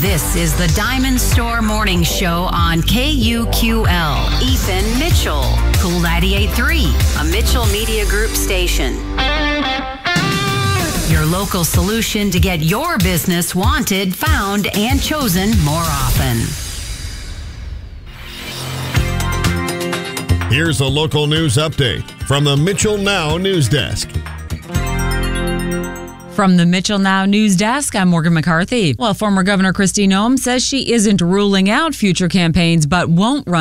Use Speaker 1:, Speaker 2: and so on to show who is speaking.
Speaker 1: This is the Diamond Store Morning Show on KUQL. Ethan Mitchell, Cool 98.3, a Mitchell Media Group station. Your local solution to get your business wanted, found, and chosen more often.
Speaker 2: Here's a local news update from the Mitchell Now News Desk.
Speaker 3: From the Mitchell Now News Desk, I'm Morgan McCarthy. Well, former Governor Kristi Noem says she isn't ruling out future campaigns, but won't run